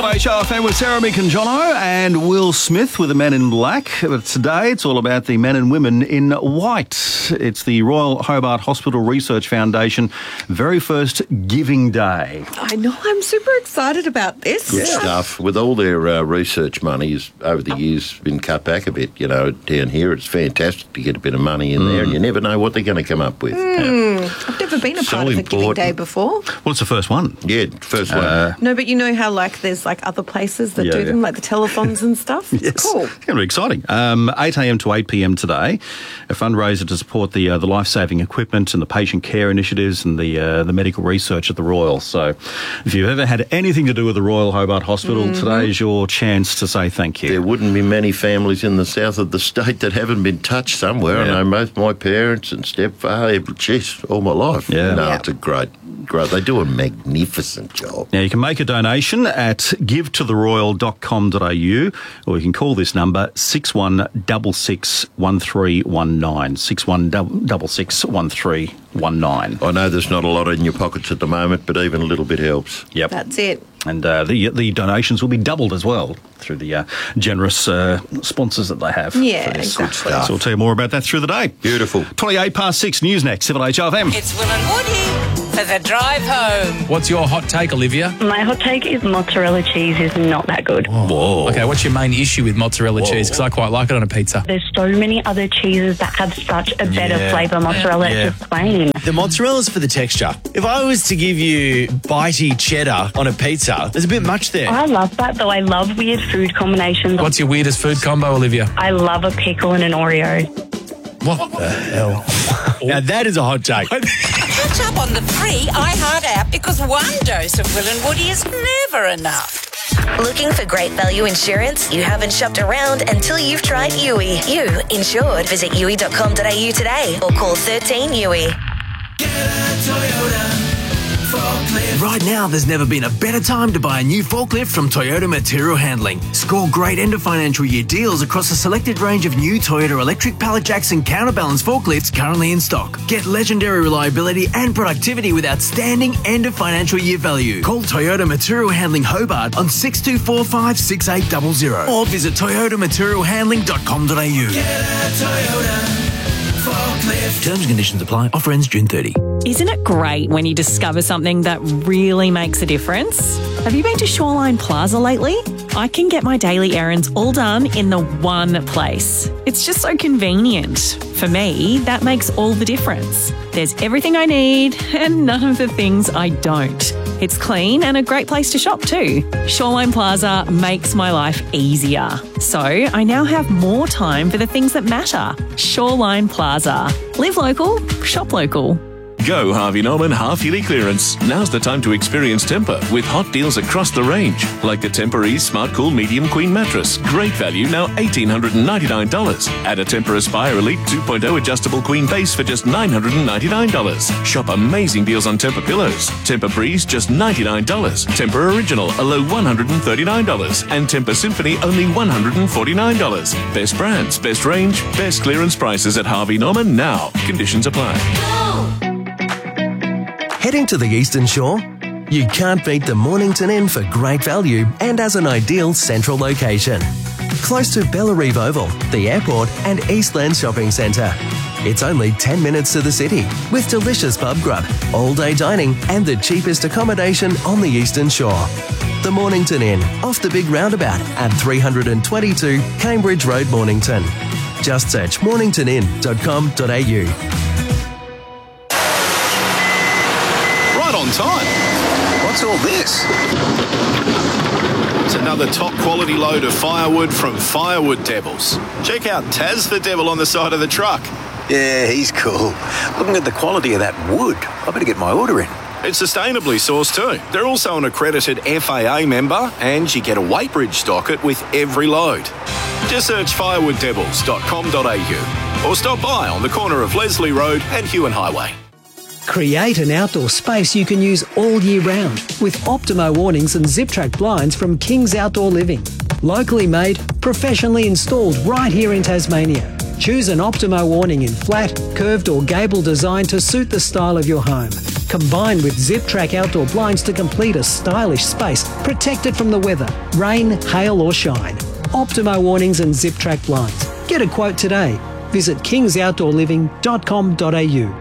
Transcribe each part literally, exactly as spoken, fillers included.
seven H R F M with Sarah, Mick and Jono and Will Smith with the Men in Black. But today it's all about the men and women in white. It's the Royal Hobart Hospital Research Foundation very first Giving Day. I know, I'm super excited about this. Good stuff. With all their uh, research monies over the years been cut back a bit, you know, down here it's fantastic to get a bit of money in mm. there and you never know what they're going to come up with. Mm. I've never been a So part of a important. Giving Day before. Well, it's the first one. Yeah, first one. Uh, No, but you know how like there's like other places that Yeah, do yeah. them, like the telethons and stuff? It's Yes. cool. It's going to be exciting. Um, eight a.m. to eight p.m. today, a fundraiser to support the uh, the life-saving equipment and the patient care initiatives and the uh, the medical research at the Royal. So if you've ever had anything to do with the Royal Hobart Hospital, Mm-hmm. today is your chance to say thank you. There wouldn't be many families in the south of the state that haven't been touched somewhere. Yeah. I know both my parents and stepfather, geez, all my life. Yeah. No, Yeah. it's a great, great. They do a magnificent job. Now, you can make a donation at give to the royal dot com dot a u or you can call this number six one six six, one three one nine, six one six six, one three one nine. I know there's not a lot in your pockets at the moment, but even a little bit helps. Yep. That's it. And uh, the the donations will be doubled as well through the uh, generous uh, sponsors that they have. Yeah, for this. exactly. So we'll tell you more about that through the day. Beautiful. twenty-eight past six, news next, seven H R F M. It's Will and Woody for the drive home. What's your hot take, Olivia? My hot take is mozzarella cheese is not that good. Whoa. Okay, what's your main issue with mozzarella cheese? Because I quite like it on a pizza. There's so many other cheeses that have such a better Yeah. flavour. Mozzarella Yeah. is just plain. The mozzarella's for the texture. If I was to give you bitey cheddar on a pizza, there's a bit much there. I love that, though. I love weird food combinations. What's your weirdest food combo, Olivia? I love a pickle and an Oreo. What the hell? Now that is a hot take. Catch up on the free iHeart app because one dose of Will and Woody is never enough. Looking for great value insurance? You haven't shopped around until you've tried U I. You insured. Visit U I dot com dot a u today or call thirteen U I. Right now, there's never been a better time to buy a new forklift from Toyota Material Handling. Score great end of financial year deals across a selected range of new Toyota electric pallet jacks and counterbalance forklifts currently in stock. Get legendary reliability and productivity with outstanding end of financial year value. Call Toyota Material Handling Hobart on six two four five, six eight zero zero or visit toyota material handling dot com dot a u. Terms and conditions apply. Offer ends June thirtieth. Isn't it great when you discover something that really makes a difference? Have you been to Shoreline Plaza lately? I can get my daily errands all done in the one place. It's just so convenient. For me, that makes all the difference. There's everything I need and none of the things I don't. It's clean and a great place to shop too. Shoreline Plaza makes my life easier. So I now have more time for the things that matter. Shoreline Plaza. Live local, shop local. Go Harvey Norman half-yearly clearance. Now's the time to experience Tempur with hot deals across the range. Like the Tempur Ease Smart Cool Medium Queen Mattress. Great value, now one thousand eight hundred ninety-nine dollars. Add a Tempur Aspire Elite two point oh Adjustable Queen Base for just nine hundred ninety-nine dollars. Shop amazing deals on Tempur Pillows. Tempur Breeze, just ninety-nine dollars. Tempur Original, a low one hundred thirty-nine dollars. And Tempur Symphony, only one hundred forty-nine dollars. Best brands, best range, best clearance prices at Harvey Norman now. Conditions apply. Heading to the Eastern Shore? You can't beat the Mornington Inn for great value and as an ideal central location. Close to Bellarive Oval, the airport and Eastland Shopping Centre. It's only ten minutes to the city with delicious pub grub, all-day dining and the cheapest accommodation on the Eastern Shore. The Mornington Inn, off the big roundabout at three twenty-two Cambridge Road, Mornington. Just search mornington inn dot com dot a u. On time. What's all this? It's another top quality load of firewood from Firewood Devils. Check out Taz the Devil on the side of the truck. Yeah, he's cool. Looking at the quality of that wood, I better get my order in. It's sustainably sourced too. They're also an accredited F A A member and you get a Weightbridge docket with every load. Just search firewood devils dot com dot a u or stop by on the corner of Leslie Road and Hewan Highway. Create an outdoor space you can use all year round with Optimo awnings and Zip-Track blinds from King's Outdoor Living. Locally made, professionally installed right here in Tasmania. Choose an Optimo awning in flat, curved or gable design to suit the style of your home. combined with ZipTrack outdoor blinds to complete a stylish space protected from the weather, rain, hail or shine. Optimo awnings and ZipTrack blinds. Get a quote today. Visit kings outdoor living dot com dot a u.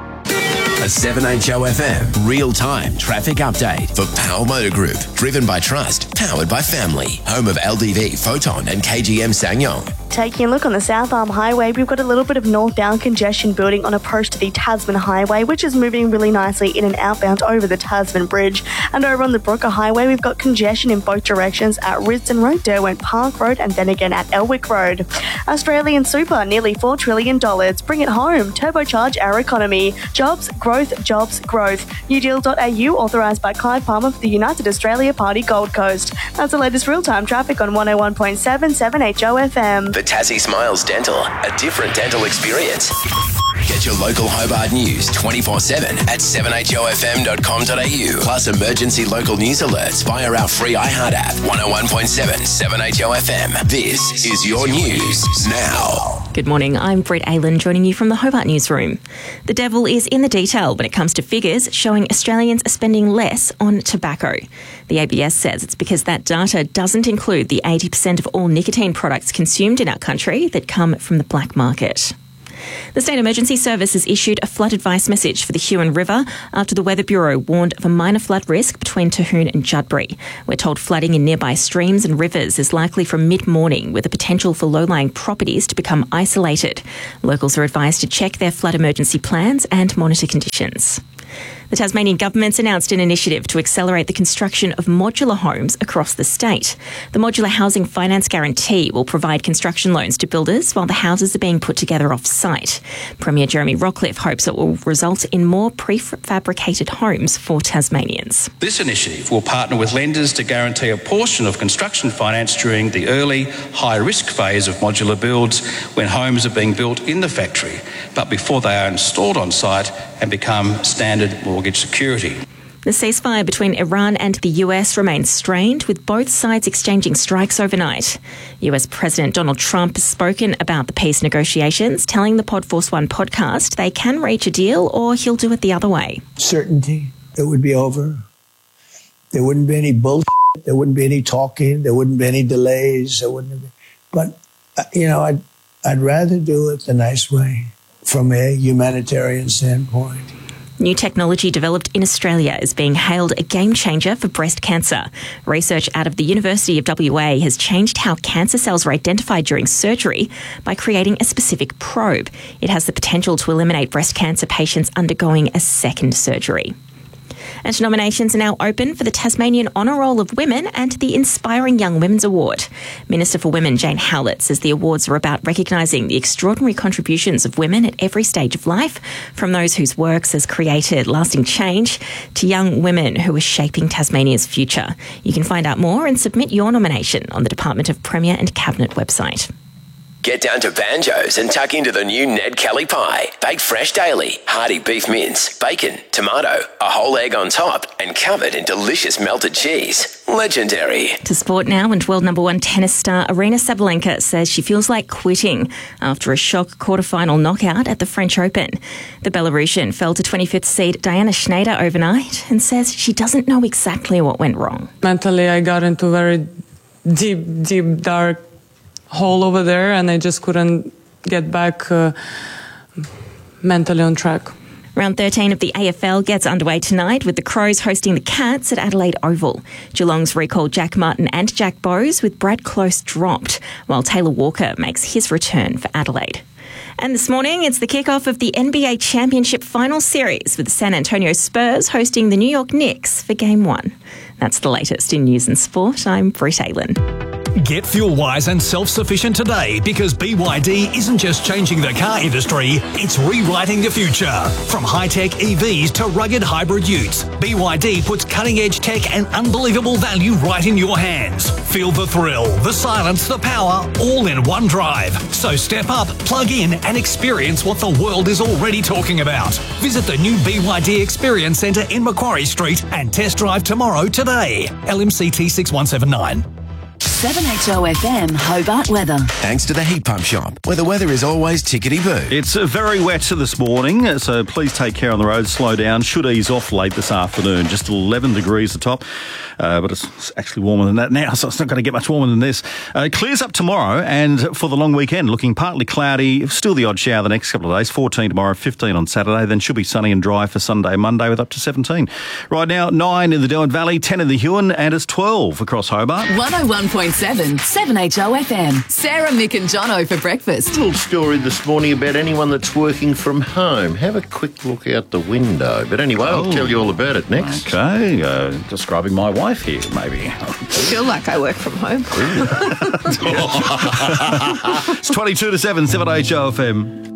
A seven H O F M real-time traffic update for Power Motor Group. Driven by trust, powered by family. Home of L D V, Photon and K G M Ssangyong. Taking a look on the South Arm Highway, we've got a little bit of northbound congestion building on approach to the Tasman Highway, which is moving really nicely in and outbound over the Tasman Bridge. And over on the Brooker Highway, we've got congestion in both directions at Risdon Road, Derwent Park Road, and then again at Elwick Road. Australian Super, nearly four trillion dollars. Bring it home. Turbocharge our economy. Jobs, growth, jobs, growth. new deal dot a u, authorised by Clive Palmer for the United Australia Party Gold Coast. That's the latest real-time traffic on one oh one point seven, seven H O F M. The Tassie Smiles Dental, a different dental experience. Get your local Hobart news twenty-four seven at seven h o f m dot com dot a u. Plus emergency local news alerts via our free iHeart app. one oh one point seven, seven H O F M. This is your news now. Good morning, I'm Brett Aylan joining you from the Hobart Newsroom. The devil is in the detail when it comes to figures showing Australians are spending less on tobacco. The A B S says it's because that data doesn't include the eighty percent of all nicotine products consumed in our country that come from the black market. The State Emergency Service has issued a flood advice message for the Huon River after the Weather Bureau warned of a minor flood risk between Terhune and Judbury. We're told flooding in nearby streams and rivers is likely from mid-morning, with the potential for low-lying properties to become isolated. Locals are advised to check their flood emergency plans and monitor conditions. The Tasmanian government's announced an initiative to accelerate the construction of modular homes across the state. The Modular Housing Finance Guarantee will provide construction loans to builders while the houses are being put together off-site. Premier Jeremy Rockcliffe hopes it will result in more prefabricated homes for Tasmanians. This initiative will partner with lenders to guarantee a portion of construction finance during the early, high-risk phase of modular builds when homes are being built in the factory, but before they are installed on site and become standard mortgage security. The ceasefire between Iran and the U S remains strained, with both sides exchanging strikes overnight. U S President Donald Trump has spoken about the peace negotiations, telling the Pod Force One podcast they can reach a deal or he'll do it the other way. Certainty, it would be over. There wouldn't be any bullshit. There wouldn't be any talking. There wouldn't be any delays. There wouldn't be. But, uh, you know, I'd, I'd rather do it the nice way from a humanitarian standpoint. New technology developed in Australia is being hailed a game changer for breast cancer. Research out of the University of W A has changed how cancer cells are identified during surgery by creating a specific probe. It has the potential to eliminate breast cancer patients undergoing a second surgery. And nominations are now open for the Tasmanian Honour Roll of Women and the Inspiring Young Women's Award. Minister for Women Jane Howlett says the awards are about recognising the extraordinary contributions of women at every stage of life, from those whose works has created lasting change to young women who are shaping Tasmania's future. You can find out more and submit your nomination on the Department of Premier and Cabinet website. Get down to Banjo's and tuck into the new Ned Kelly pie. Baked fresh daily, hearty beef mince, bacon, tomato, a whole egg on top, and covered in delicious melted cheese. Legendary. To sport now, and world number one tennis star Aryna Sabalenka says she feels like quitting after a shock quarterfinal knockout at the French Open. The Belarusian fell to twenty-fifth seed Diana Schneider overnight and says she doesn't know exactly what went wrong. Mentally, I got into a very deep, deep, dark hole over there, and I just couldn't get back uh, mentally on track. Round thirteen of the A F L gets underway tonight, with the Crows hosting the Cats at Adelaide Oval. Geelong's recalled Jack Martin and Jack Bowes, with Brad Close dropped, while Taylor Walker makes his return for Adelaide. And this morning, it's the kickoff of the N B A Championship Final Series, with the San Antonio Spurs hosting the New York Knicks for Game one. That's the latest in news and sport. I'm Britt Aylan. Get fuel-wise and self-sufficient today, because B Y D isn't just changing the car industry, it's rewriting the future. From high-tech E Vs to rugged hybrid utes, B Y D puts cutting-edge tech and unbelievable value right in your hands. Feel the thrill, the silence, the power, all in one drive. So step up, plug in and experience what the world is already talking about. Visit the new B Y D Experience Centre in Macquarie Street and test drive tomorrow today. L M C T six one seven nine. seven H O F M Hobart weather. Thanks to the Heat Pump Shop, where the weather is always tickety-boo. It's uh, very wet this morning, so please take care on the road. Slow down. Should ease off late this afternoon. Just eleven degrees the top, uh, but it's actually warmer than that now, so it's not going to get much warmer than this. Uh, it clears up tomorrow, and for the long weekend, looking partly cloudy. Still the odd shower the next couple of days. fourteen tomorrow, fifteen on Saturday. Then should be sunny and dry for Sunday, Monday, with up to seventeen. Right now, nine in the Derwent Valley, ten in the Huon, and it's twelve across Hobart. one oh one point seven, seven H O F M. Sarah, Mick and Jono for breakfast. Little story this morning about anyone that's working from home. Have a quick look out the window. But anyway, I'll Oh. tell you all about it next. Okay, uh, describing my wife here, maybe. I feel like I work from home. It's twenty-two to seven, seven H O F M.